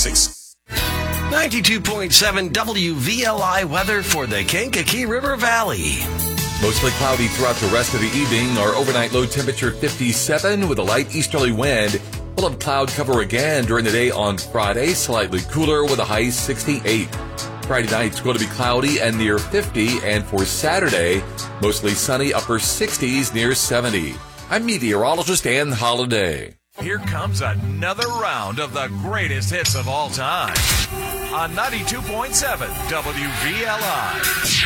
basics. 92.7 WVLI weather for the Kankakee River Valley. Mostly cloudy throughout the rest of the evening. Our overnight low temperature 57 with a light easterly wind. We'll have cloud cover again during the day on Friday, slightly cooler with a high 68. Friday night's going to be cloudy and near 50, and for Saturday, mostly sunny, upper 60s near 70. I'm meteorologist Ann Holiday. Here comes another round of the greatest hits of all time on 92.7 WVLI.